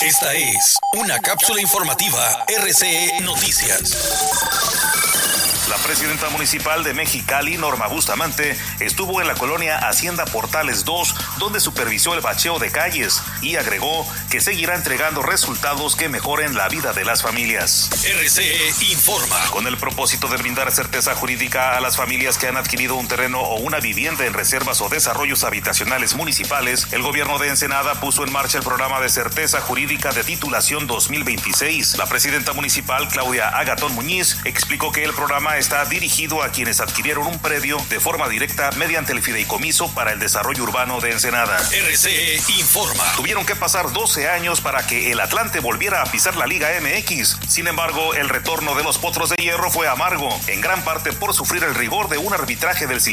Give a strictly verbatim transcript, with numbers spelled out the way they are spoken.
Esta es una cápsula informativa R C E Noticias. La presidenta municipal de Mexicali, Norma Bustamante, estuvo en la colonia Hacienda Portales dos, donde supervisó el bacheo de calles y agregó que seguirá entregando resultados que mejoren la vida de las familias. R C E informa. Con el propósito de brindar certeza jurídica a las familias que han adquirido un terreno o una vivienda en reservas o desarrollos habitacionales municipales, el gobierno de Ensenada puso en marcha el programa de certeza jurídica de titulación dos mil veintiséis. La presidenta municipal, Claudia Agatón Muñiz, explicó que el programa está dirigido a quienes adquirieron un predio de forma directa mediante el fideicomiso para el desarrollo urbano de Ensenada. R C E informa. Tuvieron que pasar doce años para que el Atlante volviera a pisar la Liga M X. Sin embargo, el retorno de los Potros de Hierro fue amargo, en gran parte por sufrir el rigor de un arbitraje del